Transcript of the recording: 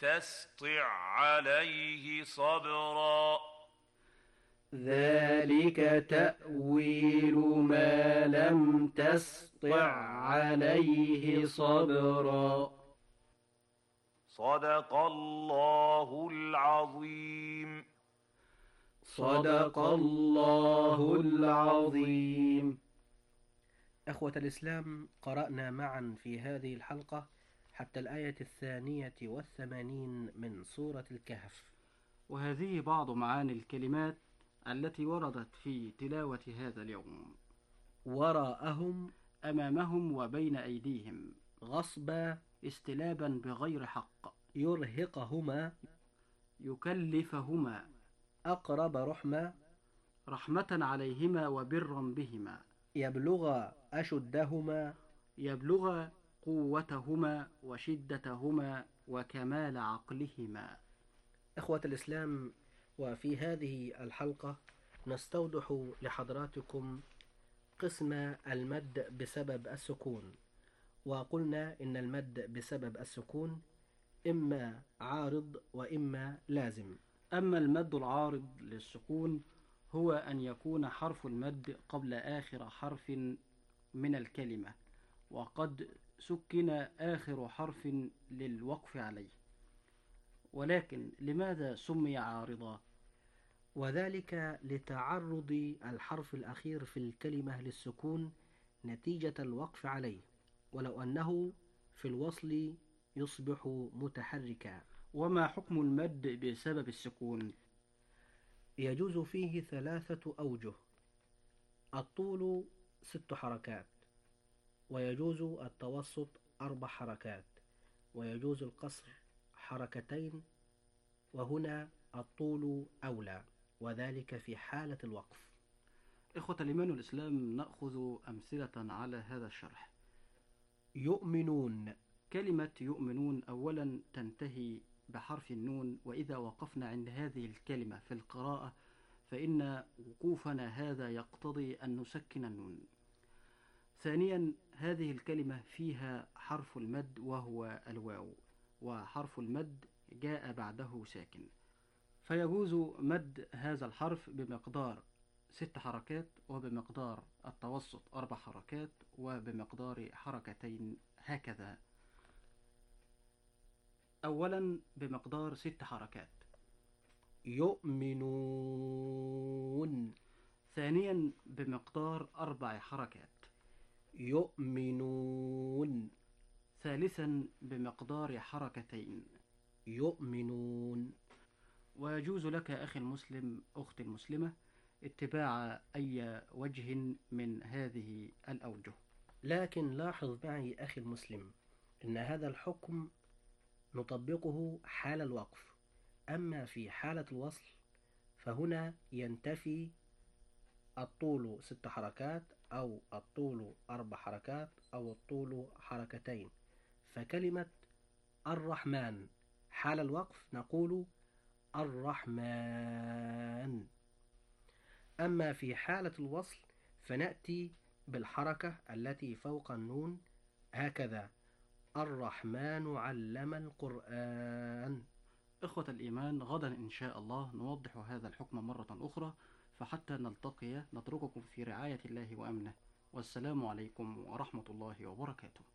تسطع عليه صبرا. ذلك تأويل ما لم تسطع عليه صبرا. صدق الله العظيم. صدق الله العظيم. أخوة الإسلام، قرأنا معا في هذه الحلقة حتى الآية 82 من سورة الكهف. وهذه بعض معاني الكلمات التي وردت في تلاوة هذا اليوم. وراءهم أمامهم وبين أيديهم غصبا استلابا بغير حق، يرهقهما يكلفهما أقرب رحمة رحمة عليهما وبرا بهما، يبلغ أشدهما يبلغ قوتهما وشدتهما وكمال عقلهما. إخوة الإسلام، وفي هذه الحلقة نستوضح لحضراتكم قسم المد بسبب السكون. وقلنا إن المد بسبب السكون إما عارض وإما لازم. أما المد العارض للسكون هو أن يكون حرف المد قبل آخر حرف من الكلمة، وقد سكن آخر حرف للوقف عليه. ولكن لماذا سمي عارضا؟ وذلك لتعرض الحرف الأخير في الكلمة للسكون نتيجة الوقف عليه، ولو أنه في الوصل يصبح متحركا. وما حكم المد بسبب السكون؟ يجوز فيه 3 أوجه: الطول 6 حركات، ويجوز التوسط 4 حركات، ويجوز القصر 2 وهنا الطول أولى، وذلك في حالة الوقف. إخوة الإيمان والإسلام، نأخذ أمثلة على هذا الشرح. يؤمنون. كلمة يؤمنون أولا تنتهي بحرف النون، وإذا وقفنا عند هذه الكلمة في القراءة فإن وقوفنا هذا يقتضي أن نسكن النون. ثانيا، هذه الكلمة فيها حرف المد وهو الواو، وحرف المد جاء بعده ساكن، فيجوز مد هذا الحرف بمقدار 6 حركات، وبمقدار التوسط 4 حركات، وبمقدار 2 هكذا. أولا بمقدار 6 حركات. يؤمنون. ثانيا بمقدار 4 حركات. يؤمنون. ثالثا بمقدار 2 يؤمنون. ويجوز لك أخي المسلم أختي المسلمة اتباع أي وجه من هذه الأوجه. لكن لاحظ معي أخي المسلم أن هذا الحكم نطبقه حال الوقف، أما في حالة الوصل فهنا ينتفي الطول 6 حركات أو الطول 4 حركات أو الطول 2. فكلمة الرحمن حال الوقف نقول الرحمن. أما في حالة الوصل فنأتي بالحركة التي فوق النون هكذا: الرحمن علم القرآن. إخوة الإيمان، غدا إن شاء الله نوضح هذا الحكم مرة أخرى، فحتى نلتقي نترككم في رعاية الله وأمنه، والسلام عليكم ورحمة الله وبركاته.